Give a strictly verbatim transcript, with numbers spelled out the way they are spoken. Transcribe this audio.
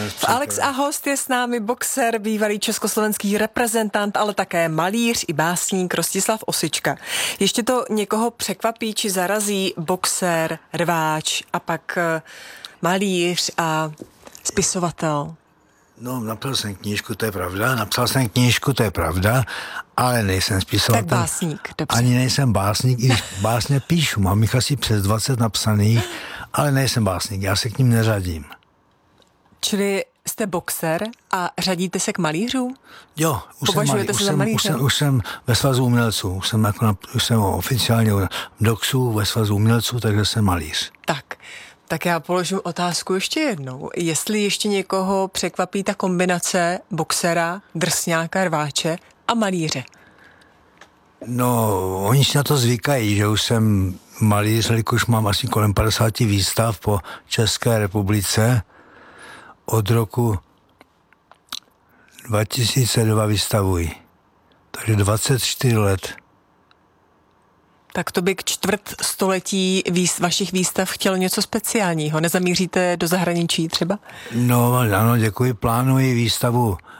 V Alex a host je s námi boxer, bývalý československý reprezentant, ale také malíř i básník Rostislav Osička. Ještě to někoho překvapí či zarazí boxer, rváč a pak malíř a spisovatel? No, napsal jsem knížku, to je pravda, napsal jsem knížku, to je pravda, ale nejsem spisovatel. Tak básník, dobře. Ani nejsem básník, i když básně píšu, mám jich asi přes dvacet napsaných, ale nejsem básník, já se k ním neřadím. Čili jste boxer a řadíte se k malířům? Jo, už Považujete jsem, se malí, za už, jsem, malíře? už, jsem, už jsem ve svazu umělců, už jsem, jako na, už jsem oficiálně v doxu ve svazu umělců, takže jsem malíř. Tak, tak já položím otázku ještě jednou. Jestli ještě někoho překvapí ta kombinace boxera, drsňáka, rváče a malíře? No, oni si na to zvykají, že už jsem malíř, jelikož mám asi kolem padesát výstav po České republice. Od roku dva tisíce dva vystavuji. Takže dvacet čtyři let. Tak to by k čtvrt století výst, vašich výstav chtělo něco speciálního. Nezamíříte do zahraničí třeba? No, ano, děkuji. Plánuji výstavu